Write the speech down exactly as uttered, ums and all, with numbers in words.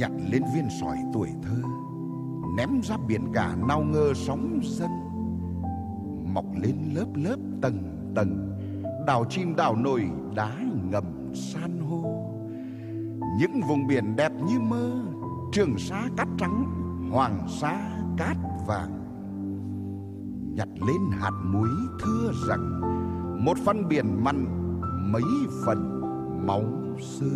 nhặt lên viên sỏi tuổi thơ, ném ra biển cả nao ngơ sóng dâng. Mọc lên lớp lớp tầng tầng, đảo chim đảo nổi đá ngầm san hô. Những vùng biển đẹp như mơ, Trường Sa cát trắng, Hoàng Sa cát vàng. Nhặt lên hạt muối thưa rằng, một phân biển mặn mấy phần máu xưa.